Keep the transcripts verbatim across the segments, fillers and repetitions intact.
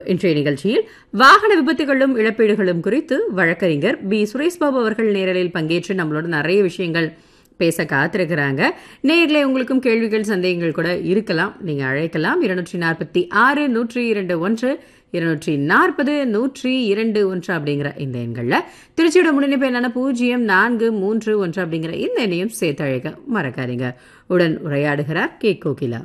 இன்றைய நிகழ்ச்சியில் வாகன விபத்துகளும் இழப்பீடுகளும் குறித்து வழக்கறிஞர் பி சுரேஷ்பாபு அவர்கள் நேரலில் பங்கேற்று நம்மளோட நிறைய விஷயங்கள் பேச காத்திருக்கிறாங்க. நேரில் உங்களுக்கும் கேள்விகள் சந்தேகங்கள் கூட இருக்கலாம், நீங்க அழைக்கலாம். இருநூற்றி நாற்பத்தி ஆறு நூற்றி இரண்டு ஒன்று இருநூற்றி நாற்பது நூற்றி இரண்டு ஒன்று அப்படிங்கிற இந்த எண்கள்ல திருச்சியோட முன்னிணைப்பு என்னன்னா பூஜ்ஜியம் நான்கு மூன்று ஒன்று அப்படிங்கிற இந்த எண்ணையும் சேர்த்து அழைக்க மறக்காதீங்க. உடன் உரையாடுகிறார் கே கோகிலா.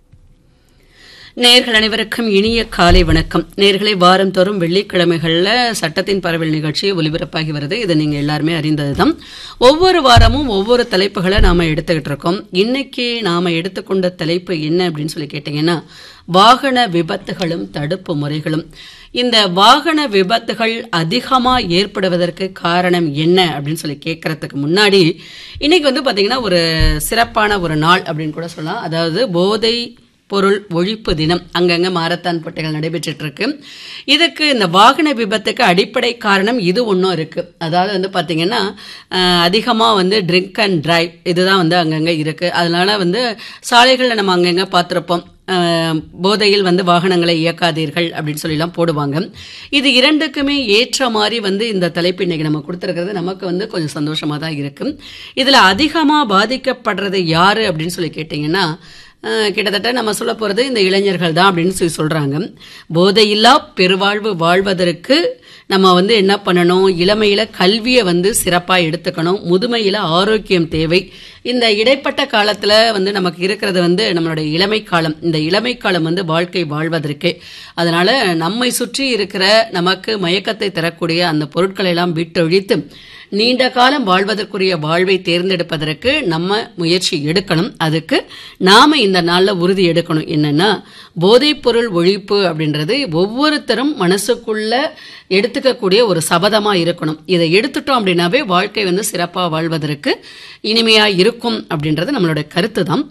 நேயர்கள் அனைவருக்கும் இனிய காலை வணக்கம். நேயர்களை வாரம் தோறும் வெள்ளிக்கிழமைகள்ல சட்டத்தின் பரவல் நிகழ்ச்சி ஒலிபரப்பாகி வருது. இது நீங்க எல்லாருமே அறிந்ததுதான். ஒவ்வொரு வாரமும் ஒவ்வொரு தலைப்புகளை நாம எடுத்துக்கிட்டு இருக்கோம். இன்னைக்கு நாம எடுத்துக்கொண்ட தலைப்பு என்ன அப்படின்னு சொல்லி கேட்டீங்கன்னா, வாகன விபத்துகளும் தடுப்பு முறைகளும். இந்த வாகன விபத்துகள் அதிகமா ஏற்படுவதற்கு காரணம் என்ன அப்படின்னு சொல்லி கேட்கறதுக்கு முன்னாடி, இன்னைக்கு வந்து பாத்தீங்கன்னா ஒரு சிறப்பான ஒரு நாள் அப்படின்னு கூட சொல்லலாம். அதாவது போதை பொருள் ஒழிப்பு தினம். அங்கங்க மாரத்தான் போட்டிகள் நடைபெற்றுட்டு இருக்கு. இதுக்கு இந்த வாகன விபத்துக்கு அடிப்படை காரணம் இது ஒன்றும் இருக்கு. அதாவது வந்து பாத்தீங்கன்னா அதிகமா வந்து ட்ரிங்க் அண்ட் டிரைவ் இதுதான் வந்து அங்கங்க இருக்கு. அதனால வந்து சாலைகள்ல நம்ம அங்கங்க பார்த்திருப்போம், போதையில் வந்து வாகனங்களை இயக்காதீர்கள் அப்படின்னு சொல்லிலாம் போடுவாங்க. இது இரண்டுக்குமே ஏற்ற மாதிரி வந்து இந்த தலைப்பு இன்னைக்கு நம்ம கொடுத்துருக்கிறது நமக்கு வந்து கொஞ்சம் சந்தோஷமா தான் இருக்கு. இதுல அதிகமா பாதிக்கப்படுறது யாரு அப்படின்னு சொல்லி கேட்டீங்கன்னா, கிட்டத்தட்ட நம்ம சொல்ல போறது இந்த இளைஞர்கள் தான் அப்படின்னு சொல்லி சொல்றாங்க. போதையில்லா பெருவாழ்வு வாழ்வதற்கு நம்ம வந்து என்ன பண்ணணும், இளமையில கல்வியை வந்து சிறப்பா எடுத்துக்கணும், முதுமையில ஆரோக்கியம் தேவை. இந்த இடைப்பட்ட காலத்துல வந்து நமக்கு இருக்கிறது வந்து நம்மளுடைய இளமை காலம். இந்த இளமை காலம் வந்து வாழ்க்கை வாழ்வதற்கு. அதனால நம்மை சுற்றி இருக்கிற நமக்கு மயக்கத்தை தரக்கூடிய அந்த பொருட்களை எல்லாம் விட்டொழித்து நீண்ட காலம் வாழ்வதற்குரிய வாழ்வை தேர்ந்தெடுப்பதற்கு நம்ம முயற்சி எடுக்கணும். அதுக்கு நாம இந்த நாள்ல உறுதி எடுக்கணும். என்னன்னா, போதைப் பொருள் ஒழிப்பு அப்படின்றது ஒவ்வொருத்தரும் மனசுக்குள்ள எடுத்துக்கக்கூடிய ஒரு சபதமா இருக்கணும். இதை எடுத்துட்டோம் அப்படின்னாவே வாழ்க்கை வந்து சிறப்பா வாழ்வதற்கு இனிமையா இருக்கும் அப்படின்றது நம்மளோட கருத்து தான்.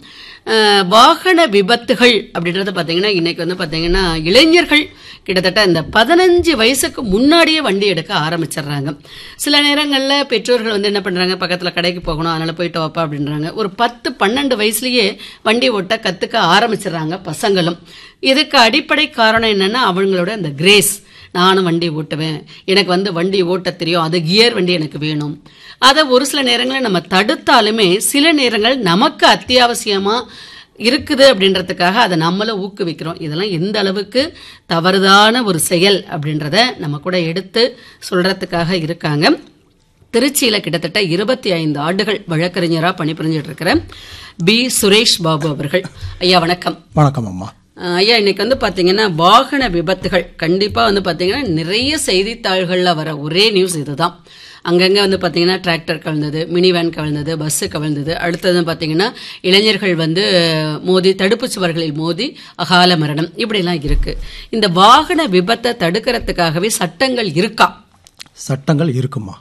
வாகன விபத்துகள் அப்படின்றது பாத்தீங்கன்னா இன்னைக்கு வந்து பாத்தீங்கன்னா இளைஞர்கள் கிட்டத்தட்ட இந்த பதினஞ்சு வயசுக்கு முன்னாடியே வண்டி எடுக்க ஆரம்பிச்சிடுறாங்க. சில நேரங்கள்ல பெற்றோர்கள் வந்து என்ன பண்றாங்க, பக்கத்துல கடைக்கு போகணும் அதனால போயிட்டு வாப்பா அப்படின்றாங்க. ஒரு பத்து பன்னெண்டு வயசுலயே வண்டி ஓட்ட கத்துக்க ஆரம்பிச்சிடுறாங்க பசங்களும். இதுக்கு அடிப்படை காரணம் என்னன்னா, அவங்களோட அந்த கிரேஸ், நானும் வண்டி ஓட்டுவேன், எனக்கு வந்து வண்டி ஓட்ட தெரியும், அது கியர் வண்டி எனக்கு வேணும். அதை ஒரு சில நேரங்களில் நம்ம தடுத்தாலுமே சில நேரங்கள் நமக்கு அத்தியாவசியமா இருக்குது அப்படின்றதுக்காக அதை நம்மள ஊக்குவிக்கிறோம். இதெல்லாம் எந்த அளவுக்கு தவறுதான ஒரு செயல் அப்படின்றத நம்ம கூட எடுத்து சொல்றதுக்காக இருக்காங்க. திருச்சியில கிட்டத்தட்ட இருபத்தி ஐந்து ஆண்டுகள் வழக்கறிஞரா பணிபுரிஞ்சிட்டு இருக்கிற பி சுரேஷ் பாபு அவர்கள். ஐயா வணக்கம். வணக்கம் அம்மா. ஐயா, இன்னைக்கு வந்து பாத்தீங்கன்னா வாகன விபத்துகள் கண்டிப்பா வந்து பாத்தீங்கன்னா நிறைய செய்தித்தாள்கள்ல வர ஒரே நியூஸ் இதுதான். அங்கங்க வந்து பாத்தீங்கன்னா டிராக்டர் கவிழ்ந்தது, மினி வேன் கவிழ்ந்தது, பஸ் கவிழ்ந்தது. அடுத்தது பாத்தீங்கன்னா இளைஞர்கள் வந்து மோதி தடுப்பு சுவர்களில் மோதி அகால மரணம், இப்படி எல்லாம் இருக்கு. இந்த வாகன விபத்தை தடுக்கிறதுக்காகவே சட்டங்கள் இருக்கா? சட்டங்கள் இருக்குமா?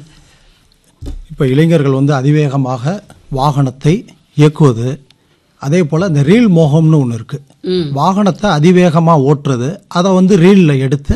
இப்ப இளைஞர்கள் வந்து அதிவேகமாக வாகனத்தை இயக்குவது, அதே போல இந்த ரீல் மோகம்னு ஒன்று இருக்கு. வாகனத்தை அதிவேகமா ஓட்டுறது, அதை வந்து ரீல்ல எடுத்து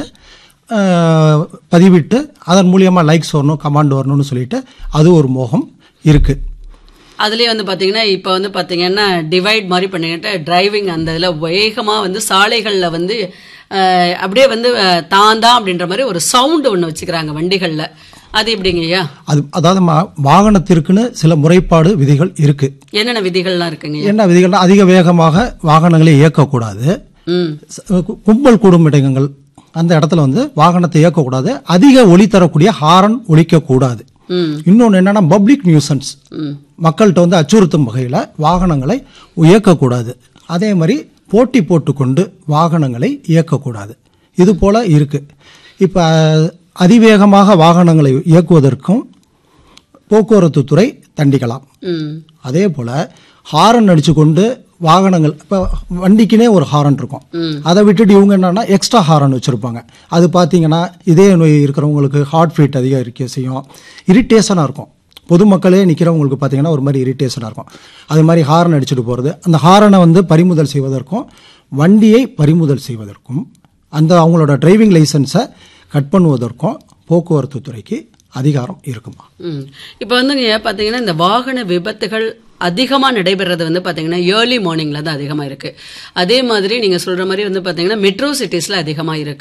பதிவிட்டு அதன் மூலியமா லைக்ஸ் வரணும், கமாண்ட் வரணும்னு சொல்லிட்டு அது ஒரு மோகம் இருக்கு. அதுலயே வந்து பாத்தீங்கன்னா இப்ப வந்து பாத்தீங்கன்னா டிவைட் மாதிரி பண்ணிக்கிட்டு டிரைவிங் அந்த இதுல வேகமா வந்து சாலைகள்ல வந்து அப்படியே வந்து தான் தான் அப்படின்ற மாதிரி ஒரு சவுண்ட் ஒண்ணு வச்சுக்கிறாங்க வண்டிகள்ல. அது எப்படிங்கய்யா? அது அதாவது வாகனத்திற்குன்னு சில முறைப்பாடு விதிகள் இருக்கு. என்னென்ன விதிகள்லாம் இருக்குங்க? என்ன விதிகள்னா, அதிக வேகமாக வாகனங்களை இயக்கக்கூடாது, கும்பல் கூடும் இடங்கள் அந்த இடத்துல வந்து வாகனத்தை இயக்கக்கூடாது, அதிக ஒலி தரக்கூடிய ஹாரன் ஒலிக்கக்கூடாது. இன்னொன்னு என்னன்னா, பப்ளிக் நியூசன்ஸ், மக்கள்கிட்ட வந்து அச்சுறுத்தும் வகையில வாகனங்களை இயக்கக்கூடாது. அதே மாதிரி போட்டி போட்டுக்கொண்டு வாகனங்களை இயக்கக்கூடாது. இது போல இருக்கு. இப்ப அதிவேகமாக வாகனங்களை இயக்குவதற்கும் போக்குவரத்து துறை தண்டிக்கலாம். அதே போல ஹாரன் அடிச்சு கொண்டு வாகனங்கள், இப்ப வண்டிக்குனே ஒரு ஹாரன் இருக்கும், அதை விட்டுட்டு இவங்க என்னன்னா எக்ஸ்ட்ரா ஹாரன் வச்சிருப்பாங்க. அது பாத்தீங்கன்னா இதே நோய் இருக்கிறவங்களுக்கு ஹார்ட் பீட் அதிகரிக்க செய்யும், இரிட்டேஷனா இருக்கும். பொதுமக்களே நிக்கிறவங்களுக்கு பாத்தீங்கன்னா ஒரு மாதிரி இரிட்டேஷனா இருக்கும். அது மாதிரி ஹாரன் அடிச்சுட்டு போறது, அந்த ஹாரனை வந்து பறிமுதல் செய்வதற்கும் வண்டியை பறிமுதல் செய்வதற்கும் அந்த அவங்களோட டிரைவிங் லைசன்ஸை கட் பண்ணுவதற்கும் போக்குவரத்து துறைக்கு அதிகாரம் இருக்குமா? இப்ப வந்து பாத்தீங்கன்னா இந்த வாகன விபத்துகள் அதிகமா நடைபெறது வந்து பாத்தீங்கன்னா ஏர்லி மார்னிங்ல தான் அதிகமா இருக்கு. அதே மாதிரி நீங்க சொல்ற மாதிரி வந்து பாத்தீங்கன்னா மெட்ரோ சிட்டிஸ்ல அதிகமா இருக்கு.